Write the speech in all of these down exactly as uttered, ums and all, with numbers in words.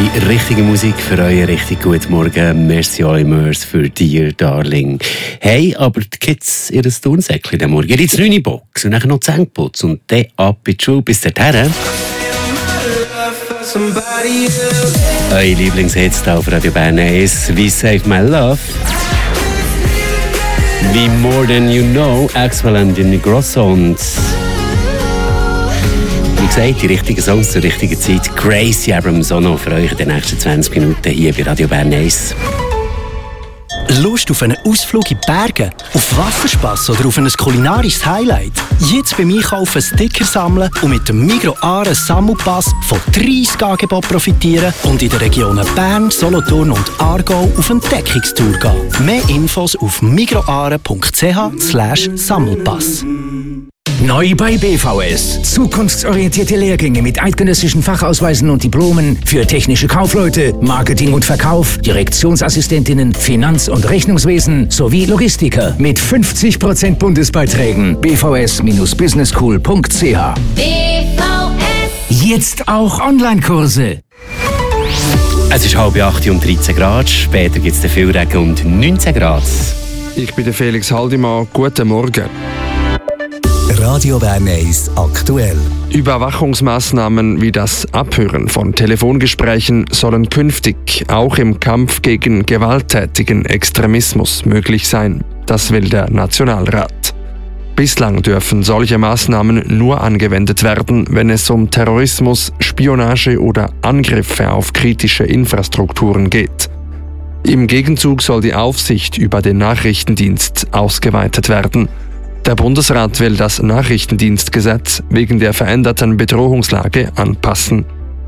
Die richtige Musik für euch, richtig guten Morgen. Merci euch für dir, Darling. Hey, aber die Kids, ihr Turnsäckchen den Morgen, jetzt neue Box und dann noch Zähneputz und dann ab in die Schule bis dorthin. Eure Lieblingshits auf Radio Bern ist wie Save My Love, wie More Than You Know, Axwell and the Grosso und wie gesagt, die richtigen Songs zur richtigen Zeit. Gracie Abrams auch noch für euch in den nächsten zwanzig Minuten hier bei Radio Bern eins. Lust auf einen Ausflug in die Berge, auf Wasserspass oder auf ein kulinarisches Highlight? Jetzt beim Einkaufen Sticker sammeln und mit dem Migros Aare Sammelpass von dreissig Angeboten profitieren und in den Regionen Bern, Solothurn und Aargau auf Entdeckungstour gehen. Mehr Infos auf migroare punkt c h slash Sammelpass. Neu bei B V S. Zukunftsorientierte Lehrgänge mit eidgenössischen Fachausweisen und Diplomen für technische Kaufleute, Marketing und Verkauf, Direktionsassistentinnen, Finanz- und Rechnungswesen sowie Logistiker mit fünfzig Prozent Bundesbeiträgen. b v s Bindestrich business school punkt c h. B V S. Jetzt auch Online-Kurse. Es ist halb acht und dreizehn Grad. Später gibt es viel Regen und neunzehn Grad. Ich bin der Felix Haldimann. Guten Morgen. Radio Bern eins aktuell. Überwachungsmaßnahmen wie das Abhören von Telefongesprächen sollen künftig auch im Kampf gegen gewalttätigen Extremismus möglich sein. Das will der Nationalrat. Bislang dürfen solche Maßnahmen nur angewendet werden, wenn es um Terrorismus, Spionage oder Angriffe auf kritische Infrastrukturen geht. Im Gegenzug soll die Aufsicht über den Nachrichtendienst ausgeweitet werden. Der Bundesrat will das Nachrichtendienstgesetz wegen der veränderten Bedrohungslage anpassen.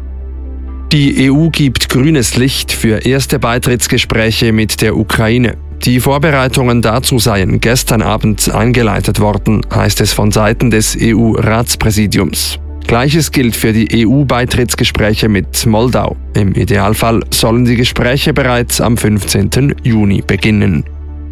Die E U gibt grünes Licht für erste Beitrittsgespräche mit der Ukraine. Die Vorbereitungen dazu seien gestern Abend eingeleitet worden, heißt es von Seiten des E U-Ratspräsidiums. Gleiches gilt für die E U-Beitrittsgespräche mit Moldau. Im Idealfall sollen die Gespräche bereits am fünfzehnten Juni beginnen.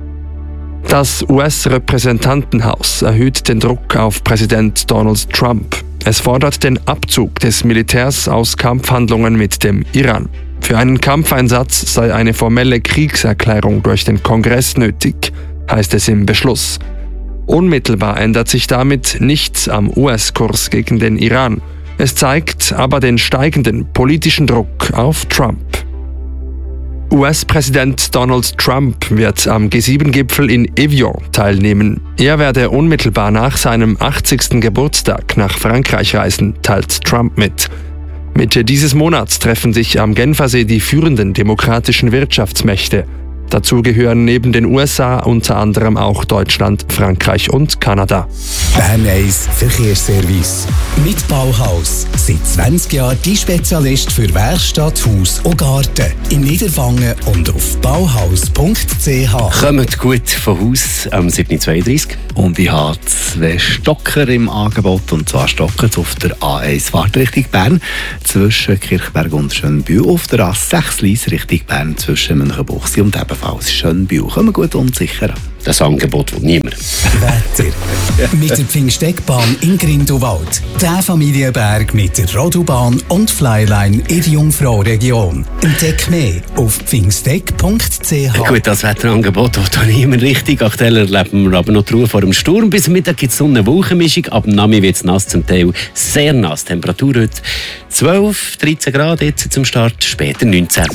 Das U S-Repräsentantenhaus erhöht den Druck auf Präsident Donald Trump. Es fordert den Abzug des Militärs aus Kampfhandlungen mit dem Iran. Für einen Kampfeinsatz sei eine formelle Kriegserklärung durch den Kongress nötig, heißt es im Beschluss. Unmittelbar ändert sich damit nichts am U S-Kurs gegen den Iran. Es zeigt aber den steigenden politischen Druck auf Trump. U S-Präsident Donald Trump wird am G sieben Gipfel in Evian teilnehmen. Er werde unmittelbar nach seinem achtzigsten Geburtstag nach Frankreich reisen, teilt Trump mit. Mitte dieses Monats treffen sich am Genfersee die führenden demokratischen Wirtschaftsmächte. Dazu gehören neben den U S A unter anderem auch Deutschland, Frankreich und Kanada. Bern eins Verkehrsservice. Mit Bauhaus. Seit zwanzig Jahren die Spezialist für Werkstatt, Haus und Garten. In Niederwangen und auf bauhaus punkt c h. Kommt gut von Haus am sieben Uhr zweiunddreißig. Und ich habe zwei Stocker im Angebot, und zwar Stocker auf der A eins Fahrtrichtung Bern zwischen Kirchberg und Schönbühl, auf der A sechs Lies Richtung Bern zwischen Münchenbuchsee und ebenfalls Schönbühl. Kommen gut und sicher. Das Angebot will niemand. Wetter. Mit der Pfingsteckbahn in Grindelwald. Der Familienberg mit der Rodobahn und Flyline in der Jungfrau-Region. Entdeck mehr auf pfingsteck punkt c h. Gut, das Wetterangebot will da niemand richtig. Aktuell erleben wir aber noch die Ruhe vor dem Sturm. Bis Mittag gibt es Sonne-Wolkenmischung. Ab dem Nami wird es nass, zum Teil sehr nass. Temperatur heute zwölf, dreizehn Grad jetzt zum Start, später neunzehn.